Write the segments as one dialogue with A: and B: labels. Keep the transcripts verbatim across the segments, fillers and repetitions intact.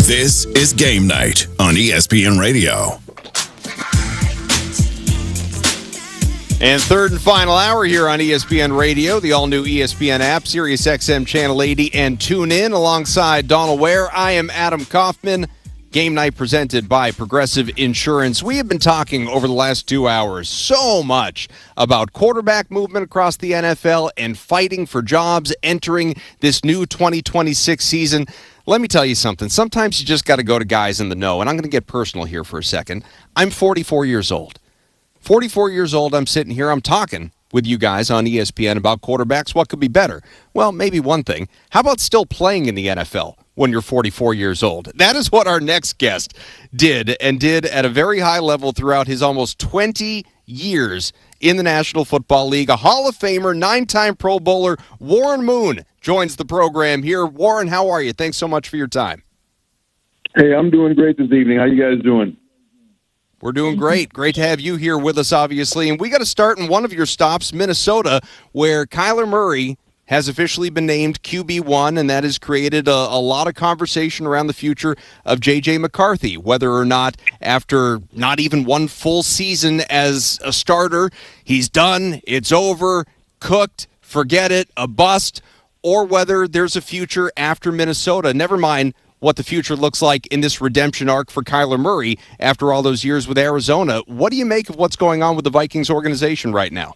A: This is Game Night on E S P N Radio.
B: And third and final hour here on E S P N Radio, the all-new E S P N app, Sirius X M Channel eighty, and tune in alongside Donald Ware. I am Adam Kaufman. Game Night presented by Progressive Insurance. We have been talking over the last two hours so much about quarterback movement across the N F L and fighting for jobs entering this new twenty twenty-six season. Let me tell you something. Sometimes you just got to go to guys in the know, and I'm going to get personal here for a second. I'm forty-four years old. forty-four years old, I'm sitting here, I'm talking with you guys on E S P N about quarterbacks. What could be better? Well, maybe one thing. How about still playing in the N F L when you're forty-four years old? That is what our next guest did, and did at a very high level throughout his almost twenty years in the National Football League. A Hall of Famer, nine-time Pro Bowler, Warren Moon joins the program here. Warren, how are you? Thanks so much for your time.
C: Hey, I'm doing great this evening. How you guys doing?
B: We're doing great. Great to have you here with us, obviously. And we got to start in one of your stops, Minnesota, where Kyler Murray has officially been named Q B one, and that has created a, a lot of conversation around the future of J J McCarthy, whether or not after not even one full season as a starter, he's done, it's over, cooked, forget it, a bust, or whether there's a future after Minnesota. Never mind what the future looks like in this redemption arc for Kyler Murray after all those years with Arizona. What do you make of what's going on with the Vikings organization right now?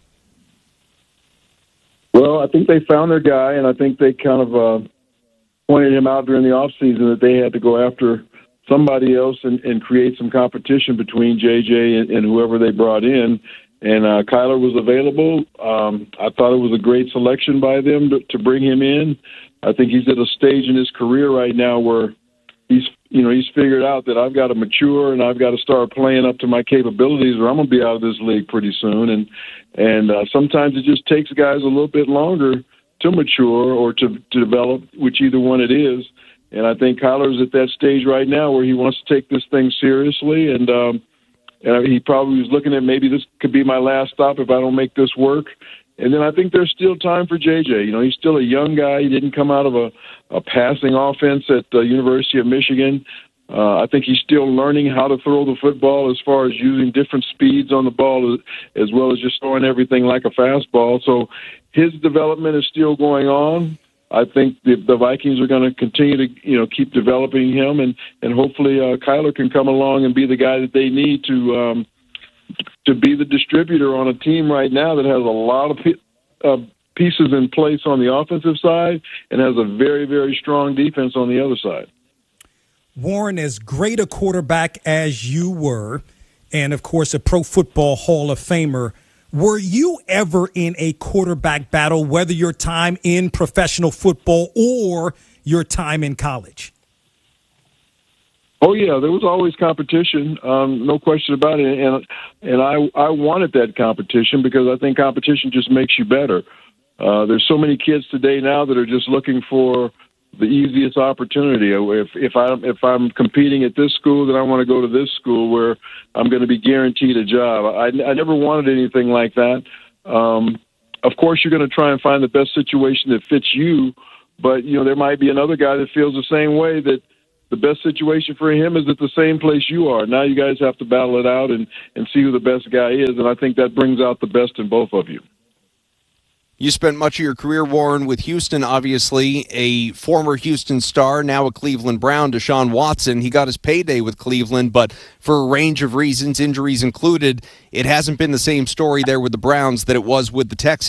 C: Well, I think they found their guy, and I think they kind of uh, pointed him out during the offseason that they had to go after somebody else and, and create some competition between J J and, and whoever they brought in. And uh, Kyler was available. Um, I thought it was a great selection by them to, to bring him in. I think he's at a stage in his career right now where he's, you know, he's figured out that I've got to mature and I've got to start playing up to my capabilities, or I'm going to be out of this league pretty soon. And and uh, sometimes it just takes guys a little bit longer to mature or to, to develop, which either one it is. And I think Kyler's at that stage right now where he wants to take this thing seriously, and um, and he probably was looking at maybe this could be my last stop if I don't make this work. And then I think there's still time for J J. You know, he's still a young guy. He didn't come out of a, a passing offense at the University of Michigan. Uh, I think he's still learning how to throw the football as far as using different speeds on the ball as, as well as just throwing everything like a fastball. So his development is still going on. I think the, the Vikings are going to continue to, you know, keep developing him, and, and hopefully uh, Kyler can come along and be the guy that they need to um, – to be the distributor on a team right now that has a lot of uh, pieces in place on the offensive side and has a very, very strong defense on the other side.
D: Warren, as great a quarterback as you were, and, of course, a Pro Football Hall of Famer, were you ever in a quarterback battle, whether your time in professional football or your time in college?
C: Oh yeah, there was always competition, um, no question about it, and and I I wanted that competition because I think competition just makes you better. Uh, there's so many kids today now that are just looking for the easiest opportunity. If if I if I'm competing at this school, then I want to go to this school where I'm going to be guaranteed a job. I I never wanted anything like that. Um, of course, you're going to try and find the best situation that fits you, but you know there might be another guy that feels the same way, that the best situation for him is at the same place you are. Now you guys have to battle it out and, and see who the best guy is, and I think that brings out the best in both of you.
B: You spent much of your career, Warren, with Houston, obviously, a former Houston star, now a Cleveland Brown, Deshaun Watson. He got his payday with Cleveland, but for a range of reasons, injuries included, it hasn't been the same story there with the Browns that it was with the Texans.